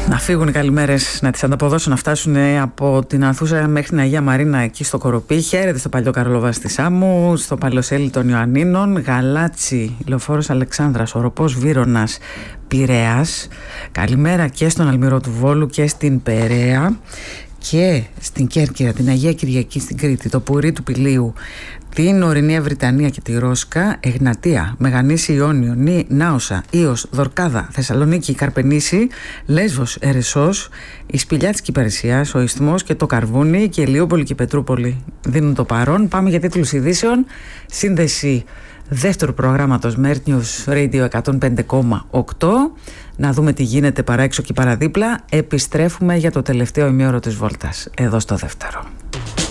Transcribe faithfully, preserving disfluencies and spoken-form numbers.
Να φύγουν οι καλημέρες, να τις ανταποδώσουν, να φτάσουν από την Ανθούσα μέχρι την Αγία Μαρίνα εκεί στο Κοροπή. Χαίρετε στο παλιό Καρλοβά στη Σάμου, στο Παλαιοσέλι των Ιωαννίνων, Γαλάτσι, Λεωφόρος Αλεξάνδρας, Οροπός Βύρωνας, Πειραιάς. Καλημέρα και στον Αλμυρό του Βόλου και στην Περαία και στην Κέρκυρα, την Αγία Κυριακή στην Κρήτη, το Πουρί του Πηλίου, την Ορεινή Βρυτανία και τη Ρόσκα, Εγνατία, Μεγανήσι Ιόνιο, Νί, Νάωσα, Ήος, Δορκάδα, Θεσσαλονίκη, Καρπενήσι, Λέσβος, Ερεσός, η Σπηλιά της Κυπαρισίας, ο Ισθμός και το Καρβούνι και η Ηλιούπολη και η Πετρούπολη δίνουν το παρόν. Πάμε για τίτλους ειδήσεων. Σύνδεση δεύτερου προγράμματος Mert News Radio εκατόν πέντε κόμμα οκτώ. Να δούμε τι γίνεται παραέξω και παραδίπλα. Επιστρέφουμε για το τελευταίο ημίωρο της βόλτας, εδώ στο δεύτερο.